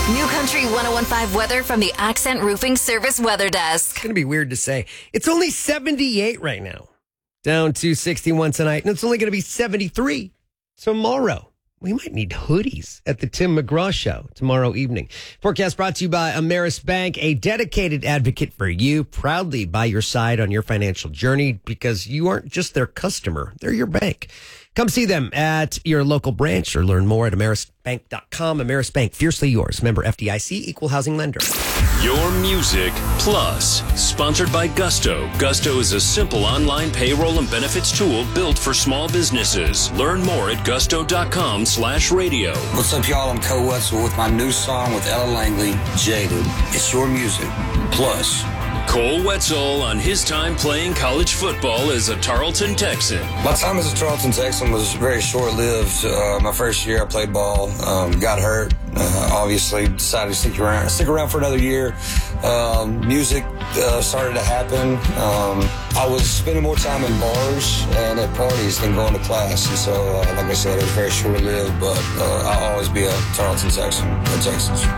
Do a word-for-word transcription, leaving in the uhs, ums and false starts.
New Country one oh one point five weather from the Accent Roofing Service Weather Desk. It's going to be weird to say. It's only seventy-eight right now. Down to sixty-one tonight. And it's only going to be seventy-three tomorrow. We might need hoodies at the Tim McGraw Show tomorrow evening. Forecast brought to you by Ameris Bank, a dedicated advocate for you, proudly by your side on your financial journey because you aren't just their customer, they're your bank. Come see them at your local branch or learn more at ameris bank dot com. Ameris Bank, fiercely yours. Member F D I C, equal housing lender. Your Music Plus, sponsored by Gusto. Gusto is a simple online payroll and benefits tool built for small businesses. Learn more at gusto dot com slash radio. What's up, y'all? I'm Cole Wetzel with my new song with Ella Langley, Jaded. It's Your Music Plus. Cole Wetzel on his time playing college football as a Tarleton Texan. My time as a Tarleton Texan was very short-lived. Uh, my first year I played ball, um, got hurt. Uh, obviously decided to stick around, stick around for another year. Um, music uh, started to happen. Um, I was spending more time in bars and at parties than going to class. And so, uh, like I said, it was very short-lived, but uh, I'll always be a Tarleton Texan in Texas.